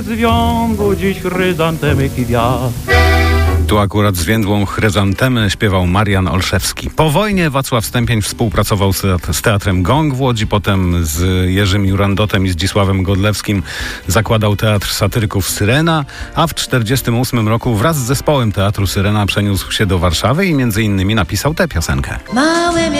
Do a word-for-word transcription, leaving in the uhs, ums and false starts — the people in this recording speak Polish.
Zwiądło dziś chryzantemy kwiat. Tu akurat zwiędłą chryzantemę śpiewał Marian Olszewski. Po wojnie Wacław Stępień współpracował z, z Teatrem Gong w Łodzi, potem z Jerzym Jurandotem i Zdzisławem Godlewskim zakładał Teatr Satyryków Syrena, a w tysiąc dziewięćset czterdziestym ósmym roku wraz z zespołem Teatru Syrena przeniósł się do Warszawy i między innymi napisał tę piosenkę. Małe